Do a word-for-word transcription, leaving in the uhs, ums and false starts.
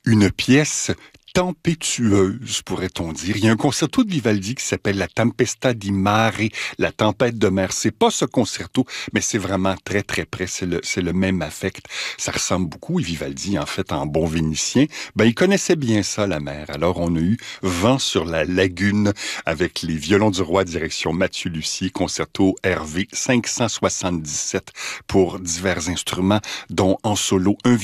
Une pièce tempétueuse, pourrait-on dire. Il y a un concerto de Vivaldi qui s'appelle La Tempesta di Mare, la tempête de mer. C'est pas ce concerto, mais c'est vraiment très, très près. C'est le, c'est le même affect. Ça ressemble beaucoup. Et Vivaldi, en fait, en bon vénitien, ben, il connaissait bien ça, la mer. Alors, on a eu Vent sur la lagune avec les violons du roi, direction Mathieu Lussier, concerto R V cinq cent soixante-dix-sept pour divers instruments, dont en solo un